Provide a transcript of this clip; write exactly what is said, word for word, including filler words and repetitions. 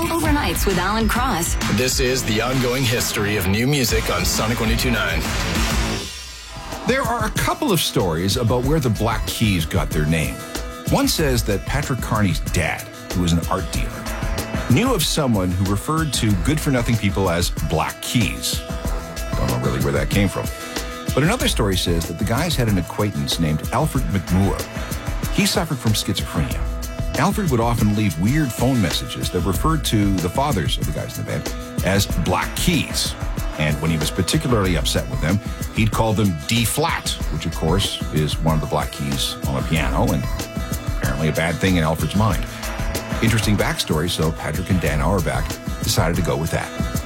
Overnights with Alan Cross. This is the ongoing history of new music on Sonic one oh two point nine. There are a couple of stories about where the Black Keys got their name. One says that Patrick Carney's dad, who was an art dealer, knew of someone who referred to good-for-nothing people as Black Keys. Don't know really where that came from. But another story says that the guys had an acquaintance named Alfred McMoore. He suffered from schizophrenia. Alfred would often leave weird phone messages that referred to the fathers of the guys in the band as Black Keys. And when he was particularly upset with them, he'd call them D-flat, which of course is one of the Black Keys on a piano, and apparently a bad thing in Alfred's mind. Interesting backstory, so Patrick and Dan Auerbach decided to go with that.